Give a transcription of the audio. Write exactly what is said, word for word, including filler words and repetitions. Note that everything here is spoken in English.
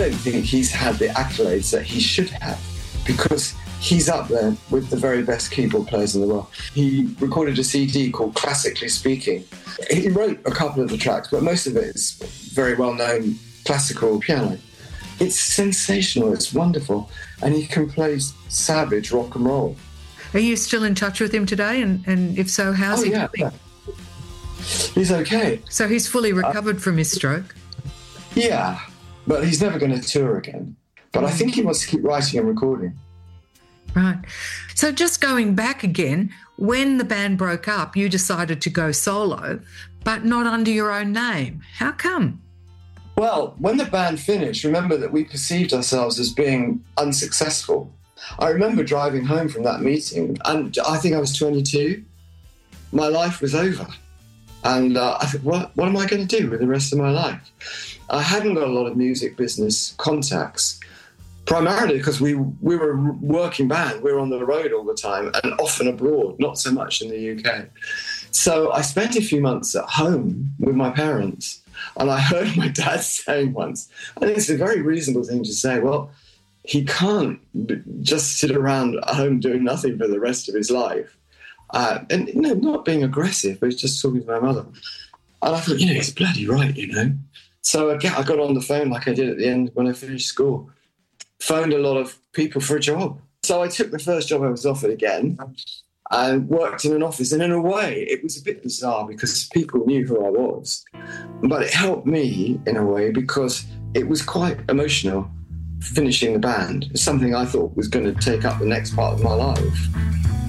don't think he's had the accolades that he should have, because he's up there with the very best keyboard players in the world. He recorded a C D called Classically Speaking. He wrote a couple of the tracks, but most of it is very well-known classical piano. It's sensational, it's wonderful, and he can play savage rock and roll. Are you still in touch with him today? And, and if so, how's oh, he yeah, doing? Yeah. He's okay. So he's fully recovered uh, from his stroke? Yeah, but he's never going to tour again. But I think he wants to keep writing and recording. Right. So just going back again, when the band broke up, you decided to go solo, but not under your own name. How come? Well, when the band finished, remember that we perceived ourselves as being unsuccessful. I remember driving home from that meeting, and I think I was twenty-two. My life was over. And uh, I thought, what, what am I going to do with the rest of my life? I hadn't got a lot of music business contacts, primarily because we we were a working band. We were on the road all the time and often abroad, not so much in the U K. So I spent a few months at home with my parents, and I heard my dad saying once, and it's a very reasonable thing to say, well, he can't just sit around at home doing nothing for the rest of his life. Uh, and, you know, not being aggressive, but just talking to my mother. And I thought, you know, he's bloody right, you know. So I got, I got on the phone like I did at the end when I finished school. Phoned a lot of people for a job. So I took the first job I was offered again and worked in an office. And in a way, it was a bit bizarre because people knew who I was. But it helped me in a way because it was quite emotional finishing the band. It's something I thought was going to take up the next part of my life.